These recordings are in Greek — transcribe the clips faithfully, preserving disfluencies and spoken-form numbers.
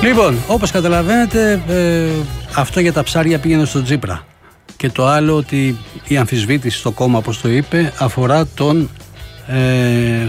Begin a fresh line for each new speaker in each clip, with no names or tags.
Λοιπόν, όπως καταλαβαίνετε, ε, αυτό για τα ψάρια πήγαινε στον Τσίπρα. Και το άλλο, ότι η αμφισβήτηση στο κόμμα, όπως το είπε, αφορά τον, ε,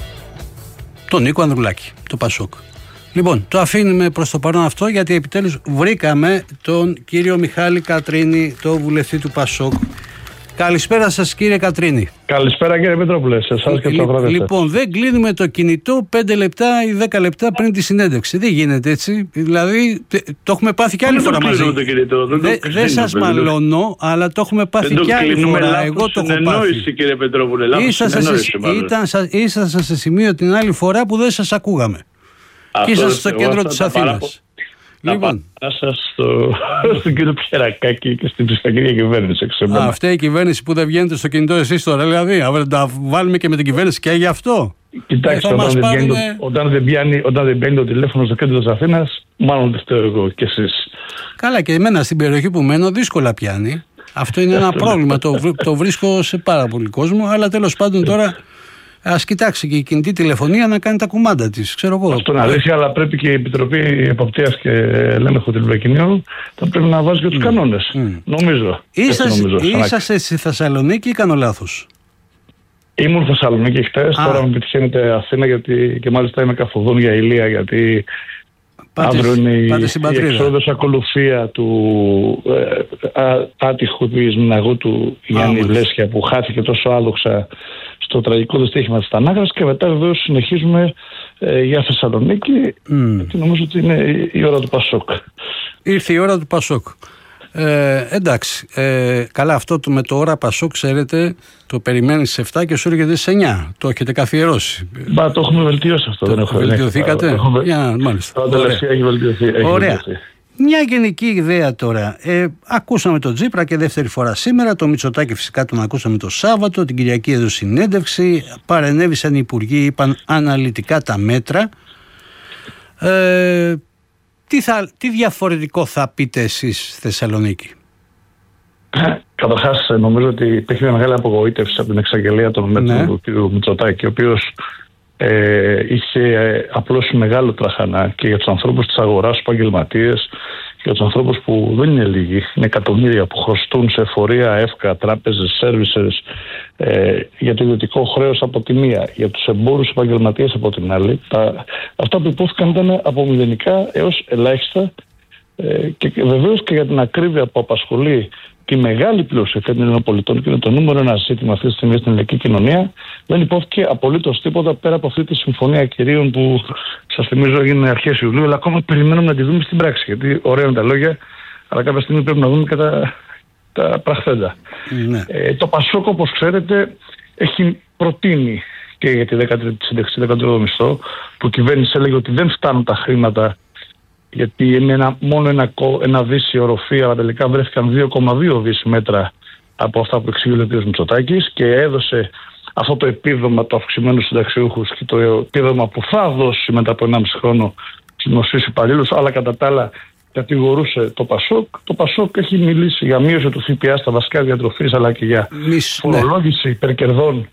τον Νίκο Ανδρουλάκη, το Πασόκ. Λοιπόν, το αφήνουμε προς το παρόν αυτό, γιατί επιτέλους βρήκαμε τον κύριο Μιχάλη Κατρίνη, το βουλευτή του Πασόκ. Καλησπέρα σας, κύριε Κατρίνη.
Καλησπέρα, κύριε Πετρόπουλε, σε εσάς και στο βράδυ.
Λοιπόν, δεν κλείνουμε το κινητό πέντε λεπτά ή δέκα λεπτά πριν τη συνέντευξη. Δεν γίνεται έτσι. Δηλαδή, το έχουμε πάθει κι άλλη φορά μαζί. Δεν δε σας μαλώνω, αλλά το έχουμε πάθει κι άλλη φορά. Εγώ το έχω πάθει.
Κύριε Πετρόπουλε,
ήσασταν σε σημείο την άλλη φορά που δεν σας ακούγαμε. Και ήσασταν στο κέντρο της Αθήνας.
Λοιπόν, να σας στο, στον κύριο Πιερακάκη και στην κυρία κυβέρνηση.
Α, αυτή η κυβέρνηση που δεν βγαίνετε στο κινητό εσείς τώρα, δηλαδή. Να τα βάλουμε και με την κυβέρνηση και για αυτό.
Κοιτάξτε, όταν δεν, πάρουμε... το, όταν, δεν πιάνει, όταν δεν μπαίνει το τηλέφωνο στο κέντρο της Αθήνας, μάλλον δεν φταίω εγώ και εσείς.
Καλά, και εμένα στην περιοχή που μένω δύσκολα πιάνει. Αυτό είναι ένα πρόβλημα. το, το βρίσκω σε πάρα πολύ κόσμο, αλλά τέλος πάντων τώρα. Ας κοιτάξει και η κινητή τηλεφωνία να κάνει τα κουμάντα της, ξέρω εγώ.
Αυτό είναι αλήθεια, αλλά πρέπει και η Επιτροπή Εποπτείας και Ελέγχου Τηλεπικοινωνιών θα πρέπει να βάζει και τους mm. κανόνες. Mm. Νομίζω.
Είσαστε στη Θεσσαλονίκη ή κάνω λάθος?
Ήμουν στη Θεσσαλονίκη χτες, τώρα με πετυχαίνεται Αθήνα, γιατί και μάλιστα είμαι καθοδόν για Ηλία, γιατί αύριο είναι η, η εξόδος ακολουθία του ε, α, άτυχου του Ισμηναγού του Γιάννη Βλέσια, που χάθηκε τόσο άδοξα στο τραγικό δυστύχημα της Τανάγρας, και μετά βεβαίως συνεχίζουμε ε, για Θεσσαλονίκη mm. και νομίζω ότι είναι η ώρα του Πασόκ.
Ήρθε η ώρα του Πασόκ. Ε, εντάξει, ε, καλά, αυτό το με το ώρα Πασόκ, ξέρετε, το περιμένεις στις εφτά και σου έρχεται στις εννιά. Το έχετε καθιερώσει.
Μπα, το έχουμε βελτιώσει αυτό.
Το
δεν έχω
βελτιωθήκατε.
Έχουμε...
Για, μάλιστα.
Το τελευταίο έχει βελτιωθεί. Έχει
Ωραία.
Βελτιωθεί.
Μια γενική ιδέα τώρα. Ε, ακούσαμε τον Τσίπρα και δεύτερη φορά σήμερα. Το Μητσοτάκη φυσικά τον ακούσαμε το Σάββατο. Την Κυριακή έδωσε συνέντευξη. Παρενέβησαν οι υπουργοί, είπαν αναλυτικά τα μέτρα. Ε, τι, θα, τι διαφορετικό θα πείτε εσείς στη Θεσσαλονίκη?
Καταρχάς, νομίζω ότι υπήρχε μια μεγάλη απογοήτευση από την εξαγγελία των μέτρων ναι. του κ. Μητσοτάκη, ο οποίος ε, είχε απλώσει μεγάλο τραχανά και για τους ανθρώπους της αγοράς, τους επαγγελματίες, για τους ανθρώπους που δεν είναι λίγοι, είναι εκατομμύρια που χρωστούν σε εφορία, ΕΦΚΑ, τράπεζες, σέρβισερς, ε, για το ιδιωτικό χρέος από τη μία, για τους εμπόρους επαγγελματίες από την άλλη. Τα, αυτά που υπόθηκαν ήταν από μηδενικά έως ελάχιστα, ε, και βεβαίως και για την ακρίβεια που απασχολεί τη μεγάλη πλειοψηφία των Ελληνικών πολιτών, και είναι το νούμερο ένα ζήτημα αυτή τη στιγμή στην ελληνική κοινωνία, δεν υπόθηκε απολύτως τίποτα πέρα από αυτή τη συμφωνία κυρίων που σας θυμίζω έγινε αρχές Ιουλίου, αλλά ακόμα περιμένουμε να τη δούμε στην πράξη. Γιατί ωραία είναι τα λόγια, αλλά κάποια στιγμή πρέπει να δούμε και τα, τα πραχθέντα. Ναι. Ε, το Πασόκ, όπως ξέρετε, έχει προτείνει και για τη δέκατη σύνταξη, δέκατο έβδομο μισθό, που η κυβέρνηση έλεγε ότι δεν φτάνουν τα χρήματα, γιατί είναι ένα, μόνο ένα, ένα δις οροφή, αλλά τελικά βρέθηκαν δύο κόμμα δύο δις μέτρα από αυτά που εξήγηλε ο κ. Μητσοτάκης, και έδωσε αυτό το επίδομα του αυξημένου συνταξιούχους και το επίδομα που θα δώσει μετά από ενάμιση χρόνο στους δημοσίους υπαλλήλους, αλλά κατά τα άλλα κατηγορούσε το Πασόκ. Το Πασόκ έχει μιλήσει για μείωση του ΦΠΑ στα βασικά διατροφής, αλλά και για Μισ, φορολόγηση ναι. υπερκερδών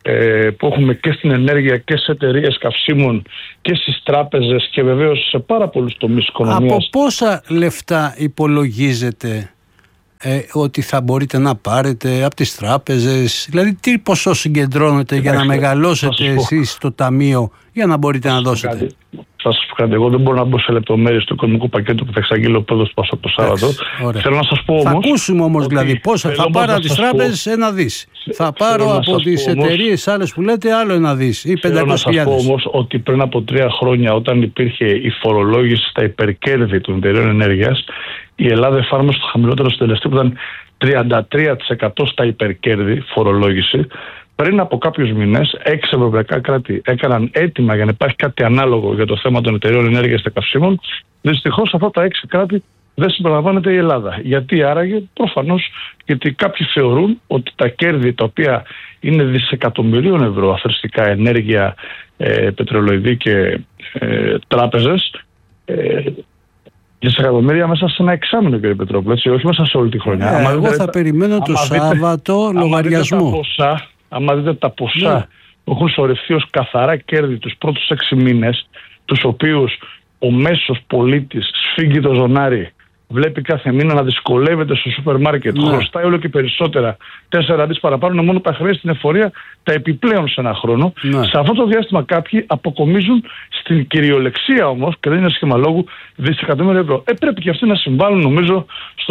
που έχουμε και στην ενέργεια και σε εταιρείες καυσίμων και στις τράπεζες και βεβαίως σε πάρα πολλούς τομείς οικονομίας.
Από πόσα λεφτά υπολογίζετε ε, ότι θα μπορείτε να πάρετε από τις τράπεζες? Δηλαδή τι ποσό συγκεντρώνετε για να μεγαλώσετε εσείς το ταμείο για να μπορείτε να δώσετε?
Κάτι. Θα σας πω κάτι. Εγώ δεν μπορώ να μπω σε λεπτομέρειες του οικονομικού πακέτου που θα εξαγγείλει ο πρόεδρος του Πασόκ το Σάββατο. Θέλω να σας πω όμως.
Θα ακούσουμε όμως δηλαδή πόσα. Θα πάρω από τις τράπεζες ένα δις. Θα πάρω από τις εταιρείες άλλες που λέτε άλλο ένα δις ή πεντακόσιες χιλιάδες.
Θέλω να σας πω όμως ότι πριν από τρία χρόνια, όταν υπήρχε η φορολόγηση στα υπερκέρδη των εταιρείων ενέργειας, η Ελλάδα εφάρμοσε το χαμηλότερο συντελεστή που ήταν τριάντα τρία τοις εκατό στα υπερκέρδη φορολόγηση. Πριν από κάποιους μήνες, έξι ευρωπαϊκά κράτη έκαναν έτοιμα για να υπάρχει κάτι ανάλογο για το θέμα των εταιρείων ενέργειας και καυσίμων. Δυστυχώς, αυτά τα έξι κράτη δεν συμπεριλαμβάνεται η Ελλάδα. Γιατί άραγε? Προφανώς γιατί κάποιοι θεωρούν ότι τα κέρδη τα οποία είναι δισεκατομμυρίων ευρώ, αθρηστικά, ενέργεια, ε, πετρελοειδή και ε, τράπεζες, ε, δισεκατομμύρια μέσα σε ένα εξάμηνο, κύριε Πετρόπουλο, έτσι, όχι μέσα σε όλη τη χρονιά.
Ε, εγώ θα περιμένω το Σάββατο λογαριασμό.
Άμα δείτε τα ποσά ναι. που έχουν σωρευτεί ως καθαρά κέρδη τους πρώτους έξι μήνες, τους οποίους ο μέσος πολίτης σφίγγει το ζωνάρι, βλέπει κάθε μήνα να δυσκολεύεται στο σούπερ μάρκετ, ναι. χρωστάει όλο και περισσότερα, τέσσερα δις παραπάνω, είναι μόνο τα χρέη στην εφορία, τα επιπλέον σε ένα χρόνο. Ναι. Σε αυτό το διάστημα κάποιοι αποκομίζουν στην κυριολεξία όμως, και δεν είναι σχήμα λόγου, δισεκατομμύρια ευρώ. Ε, πρέπει και αυτοί να συμβάλλουν, νομίζω,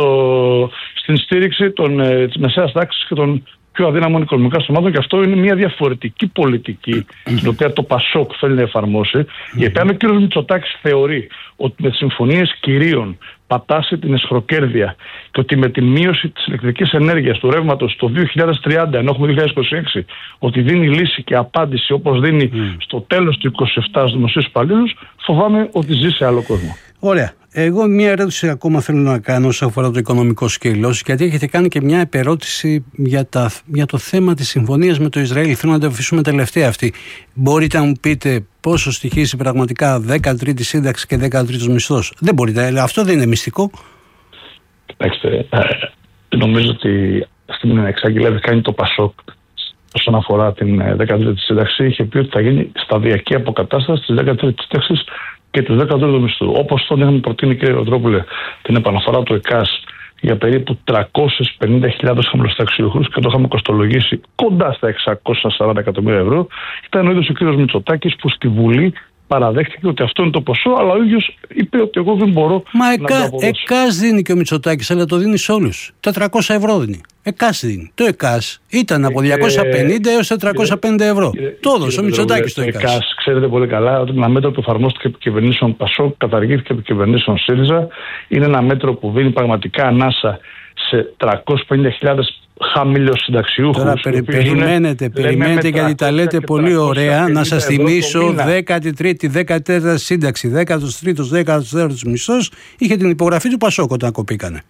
στο, στην στήριξη των, ε, της μεσαίας τάξης και των πιο αδύναμων οικονομικά στρωμάτων, και αυτό είναι μια διαφορετική πολιτική, την οποία το Πασόκ θέλει να εφαρμόσει. Γιατί αν ο κ. Μητσοτάκης θεωρεί ότι με τις συμφωνίες κυρίων πατάσει την εσχροκέρδεια και ότι με τη μείωση της ηλεκτρικής ενέργειας του ρεύματος το δύο χιλιάδες τριάντα, ενώ έχουμε δύο χιλιάδες είκοσι έξι, ότι δίνει λύση και απάντηση όπως δίνει mm. στο τέλος του είκοσι επτά στους δημοσίους υπαλλήλους, φοβάμαι ότι ζει σε άλλο κόσμο.
Ωραία. Εγώ μια ερώτηση ακόμα θέλω να κάνω όσον αφορά το οικονομικό σκέλος, γιατί έχετε κάνει και μια επερώτηση για, τα, για το θέμα της συμφωνίας με το Ισραήλ. Θέλω να το αφήσουμε τελευταία αυτή. Μπορείτε να μου πείτε πόσο στοιχίζει πραγματικά δέκατη τρίτη σύνταξη και δέκατη τρίτος μισθός? Δεν μπορείτε, αυτό δεν είναι μυστικό.
Κοιτάξτε, ε, νομίζω ότι στην εξαγγελία που κάνει το Πασόκ όσον αφορά την δέκατη τρίτη σύνταξη, είχε πει ότι θα γίνει σταδιακή αποκατάσταση της δέκατη τρίτης σύνταξης και του δέκατου τρίτου μισθού. Όπως τον είχαμε προτείνει, κύριε Ροδρόπουλε, την επαναφορά του ΕΚΑΣ για περίπου τριακόσιες πενήντα χιλιάδες χαμηλοσταξιούχους και το είχαμε κοστολογήσει κοντά στα εξακόσια σαράντα εκατομμύρια ευρώ, ήταν ο ίδιος ο κύριος Μητσοτάκης που στη Βουλή παραδέχτηκε ότι αυτό είναι το ποσό, αλλά ο ίδιος είπε ότι εγώ δεν μπορώ
Μα
να
εκα,
το αποδώσω.
ΕΚΑΣ δίνει και ο Μητσοτάκης, αλλά το δίνει σε όλους. τετρακόσια ευρώ δίνει. ΕΚΑΣ δίνει. Το ΕΚΑΣ ήταν από διακόσια πενήντα έως τετρακόσια πενήντα ευρώ. Κύριε, το έδωσε ο Μητσοτάκης το ΕΚΑΣ. ΕΚΑΣ,
ξέρετε πολύ καλά ότι ένα μέτρο που εφαρμόστηκε από κυβερνήσεων Πασόκ, καταργήθηκε από κυβερνήσεων ΣΥΡΙΖΑ. Είναι ένα μέτρο που δίνει πραγματικά ανάσα σε τριακόσιες πενήντα χιλιάδες χαμηλοσυνταξιούχους.
Τώρα περι, περιμένετε, είναι, περιμένετε γιατί τα λέτε πολύ ωραία. Να σας θυμίσω, δέκατη τρίτη, δέκατη τέταρτη σύνταξη, δέκατος τρίτος, δέκατος τέταρτος μισθός, είχε την υπογραφή του Πασόκ όταν κοπήκανε.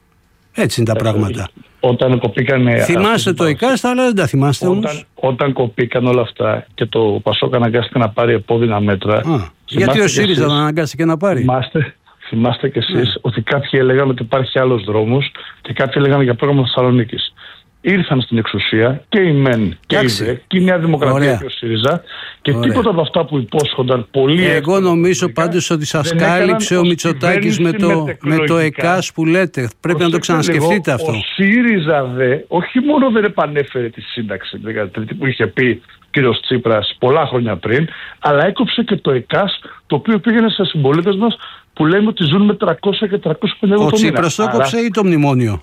Έτσι είναι τα πράγματα.
Όταν κοπήκανε.
Θυμάστε το ΕΚΑΣ, αλλά δεν τα θυμάστε
όταν,
όμως.
Όταν κοπήκαν όλα αυτά και το Πασόκ αναγκάστηκε να πάρει επώδυνα μέτρα.
Α, γιατί ο ΣΥΡΙΖΑ δεν αναγκάστηκε να πάρει.
Θυμάστε, θυμάστε κι εσείς yeah. ότι κάποιοι έλεγαν ότι υπάρχει άλλος δρόμος και κάποιοι έλεγαν για πρόγραμμα Θεσσαλονίκης. Ήρθαν στην εξουσία και η ΜΕΝ και η ΔΕ και η Νέα Δημοκρατία Ωραία. και ο ΣΥΡΙΖΑ και Ωραία. τίποτα από αυτά που υπόσχονταν πολύ
Εγώ
εύκολα,
νομίζω πάντως ότι σας κάλυψε ο Μητσοτάκης με το, με το ΕΚΑΣ που λέτε. Πρέπει να το ξανασκεφτείτε αυτό.
Ο ΣΥΡΙΖΑ δε όχι μόνο δεν επανέφερε τη σύνταξη δηλαδή, που είχε πει ο κύριος Τσίπρας πολλά χρόνια πριν, αλλά έκοψε και το ΕΚΑΣ, το οποίο πήγαινε σε συμπολίτες μας που λέμε ότι ζουν με τριακόσια και τριακόσια πενήντα ευρώ το μήνα.
Ο Τσίπρας το έκοψε ή το μνημόνιο?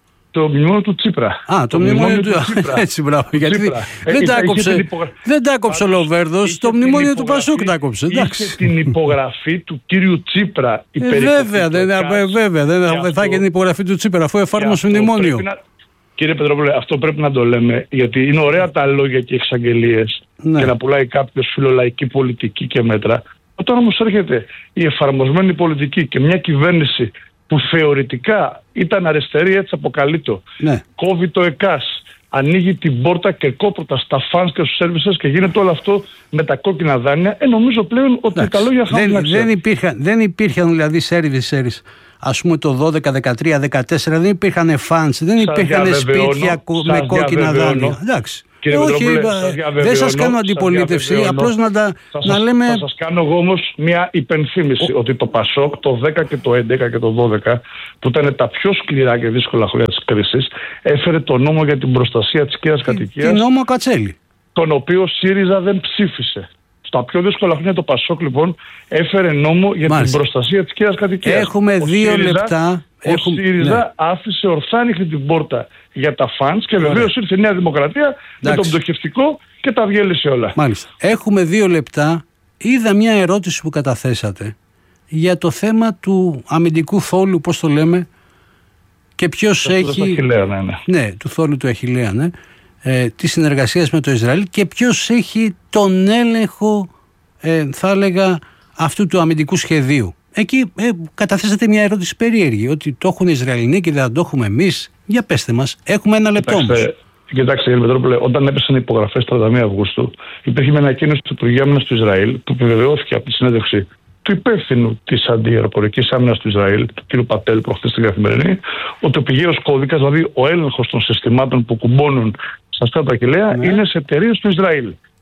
Το μνημόνιο του Τσίπρα.
Α, το, το μνημόνιο, μνημόνιο του Τσίπρα. Έτσι, μπράβο. Γιατί Τσίπρα. δεν τα άκοψε, υπογρα... άκοψε ο Λοβέρδος, το μνημόνιο του Πασόκ τα άκοψε. Είχε
την υπογραφή του κύριου Τσίπρα.
Ε, βέβαια, δεν, βέβαια, δεν θα είχε την υπογραφή του Τσίπρα αφού εφάρμοσε μνημόνιο.
Να... Κύριε Πετρόπουλε, αυτό πρέπει να το λέμε, γιατί είναι ωραία τα λόγια και οι εξαγγελίες ναι. και να πουλάει κάποιος φιλολαϊκή πολιτική και μέτρα. Όταν όμως έρχεται η εφαρμοσμένη πολιτική και μια κυβέρνηση που θεωρητικά ήταν αριστερή, έτσι αποκαλείται. Ναι. Κόβει το ΕΚΑΣ, ανοίγει την πόρτα και κόπρωτα στα φανς και στους services και γίνεται όλο αυτό με τα κόκκινα δάνεια. Ε, νομίζω πλέον ότι Εντάξει. τα λόγια χάνουν
δεν, δεν, υπήρχαν, δεν υπήρχαν δηλαδή services, ας πούμε το δώδεκα, δεκατρία, δεκατέσσερα, δεν υπήρχαν φανς, δεν υπήρχαν σπίτια με κόκκινα δάνεια. Εντάξει.
Κύριε
ε, όχι, δεν σας κάνω αντιπολίτευση, απλώς να, τα,
θα
να
σας,
λέμε...
Θα σας κάνω εγώ όμως μια υπενθύμηση Ο... ότι το Πασόκ το δέκα και το έντεκα και το δώδεκα, που ήταν τα πιο σκληρά και δύσκολα χρόνια της κρίσης, έφερε το νόμο για την προστασία της κύριας κατοικίας.
Την νόμο Κατσέλη.
Τον οποίο ΣΥΡΙΖΑ δεν ψήφισε. Στα πιο δύσκολα χρόνια το Πασόκ λοιπόν έφερε νόμο για Μάλιστα. την προστασία της κύριας κατοικίας.
Έχουμε ο δύο ΣΥΡΙΖΑ, λεπτά.
Ο Έχουμε... ΣΥΡΙΖΑ ναι. άφησε ορθά ανοιχτή την πόρτα για τα φανς και βεβαίως ήρθε η Νέα Δημοκρατία Εντάξει. με τον πτωχευτικό και τα διέλυσε όλα.
Μάλιστα. Έχουμε δύο λεπτά. Είδα μια ερώτηση που καταθέσατε για το θέμα του αμυντικού θόλου, πώς το λέμε, και ποιος το έχει...
Του Αχιλλέα, ναι, ναι.
ναι, του θόλου του Αχιλλέα, ναι. Ε, της συνεργασίας με το Ισραήλ και ποιος έχει τον έλεγχο, ε, θα έλεγα, αυτού του αμυντικού σχεδίου. Εκεί ε, καταθέσατε μια ερώτηση περίεργη, ότι το έχουν οι Ισραηλινοί και δεν το έχουμε εμείς. Για πέστε μας, έχουμε ένα λεπτό όμως.
Κοιτάξτε, κύριε Πετρόπουλε, όταν έπεσαν οι υπογραφές τριάντα μία Αυγούστου, υπήρχε μια ανακοίνωση του Υπουργείου Άμυνας του Ισραήλ που επιβεβαιώθηκε από τη συνέντευξη του υπεύθυνου της αντιαεροπορικής άμυνας του Ισραήλ, του κ. Πατέλ, προχθές στην Καθημερινή, ότι ο πηγαίος κώδικας, δηλαδή ο έλεγχος των συστημάτων που κουμπώνουν στα στράτα Αχιλλέα, ναι. είναι σε εταιρείες του Ισραήλ.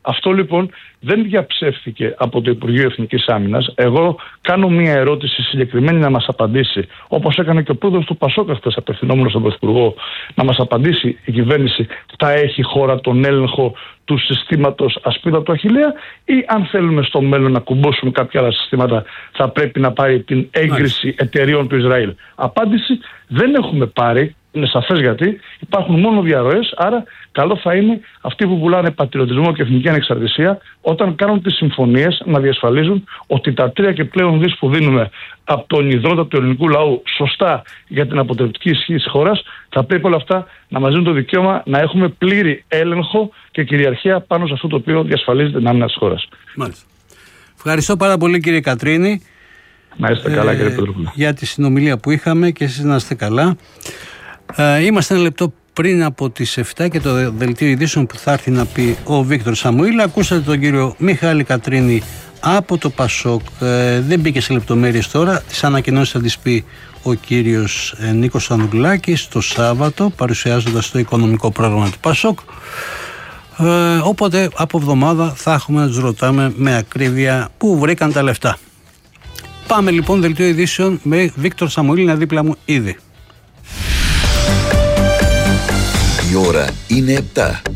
Αυτό λοιπόν δεν διαψεύθηκε από το Υπουργείο Εθνικής Άμυνας. Εγώ κάνω μία ερώτηση συγκεκριμένη να μας απαντήσει, όπως έκανε και ο πρόεδρος του Πασόκ χθες, απευθυνόμενος στον Πρωθυπουργό, να μας απαντήσει η κυβέρνηση θα έχει χώρα τον έλεγχο του συστήματος ασπίδα του Αχιλλέα, ή αν θέλουμε στο μέλλον να κουμπώσουμε κάποια άλλα συστήματα θα πρέπει να πάρει την έγκριση εταιρείων του Ισραήλ. Απάντηση δεν έχουμε πάρει. Είναι σαφές γιατί υπάρχουν μόνο διαρροές, άρα καλό θα είναι αυτοί που πουλάνε πατριωτισμό και εθνική ανεξαρτησία, όταν κάνουν τις συμφωνίες, να διασφαλίζουν ότι τα τρία και πλέον δις που δίνουμε από τον ιδρώτα του ελληνικού λαού σωστά για την αποτρεπτική ισχύ της χώρας, θα πρέπει όλα αυτά να μας δίνουν το δικαίωμα να έχουμε πλήρη έλεγχο και κυριαρχία πάνω σε αυτό το οποίο διασφαλίζεται την άμυνα της χώρας.
Μάλιστα. Ευχαριστώ πάρα πολύ, κύριε Κατρίνη.
Να είστε καλά,
ε,
κύριε Πετρόπουλο.
Για τη συνομιλία που είχαμε, και εσείς να είστε καλά. Ε, είμαστε ένα λεπτό πριν από τις εφτά και το δελτίο ειδήσεων που θα έρθει να πει ο Βίκτορ Σαμουήλ. Ακούσατε τον κύριο Μιχάλη Κατρίνη από το Πασόκ. Ε, δεν μπήκε σε λεπτομέρειες τώρα. Τις ανακοινώσεις θα τις πει ο κύριος ε, Νίκος Ανδουλάκης το Σάββατο, παρουσιάζοντας το οικονομικό πρόγραμμα του Πασόκ. Ε, οπότε από εβδομάδα θα έχουμε να τους ρωτάμε με ακρίβεια πού βρήκαν τα λεφτά. Πάμε λοιπόν δελτίο ειδήσεων με Βίκτορ Σαμουήλ, είναι δίπλα μου ήδη.
Η ώρα είναι επτά.